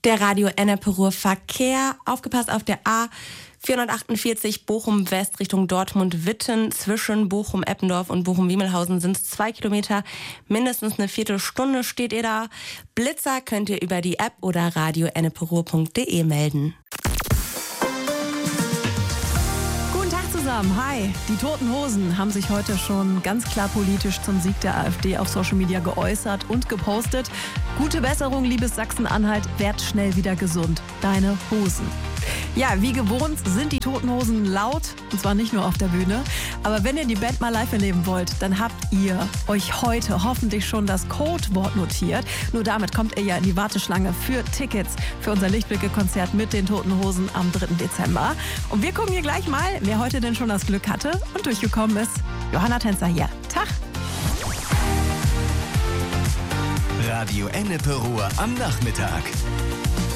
Der Radio Ennepe Ruhr Verkehr. Aufgepasst auf der A448 Bochum West Richtung Dortmund-Witten. Zwischen Bochum-Eppendorf und Bochum-Wiemelhausen sind es 2 Kilometer. Mindestens eine Viertelstunde steht ihr da. Blitzer könnt ihr über die App oder radioenneperuhr.de melden. Hi, die Toten Hosen haben sich heute schon ganz klar politisch zum Sieg der AfD auf Social Media geäußert und gepostet. Gute Besserung, liebes Sachsen-Anhalt, werd schnell wieder gesund. Deine Hosen. Ja, wie gewohnt sind die Toten Hosen laut, und zwar nicht nur auf der Bühne. Aber wenn ihr die Band mal live erleben wollt, dann habt ihr euch heute hoffentlich schon das Codewort notiert. Nur damit kommt ihr ja in die Warteschlange für Tickets für unser Lichtblicke-Konzert mit den Toten Hosen am 3. Dezember. Und wir gucken hier gleich mal, wer heute denn schon das Glück hatte und durchgekommen ist. Johanna Tänzer hier. Tag! Radio Ennepe Ruhr am Nachmittag.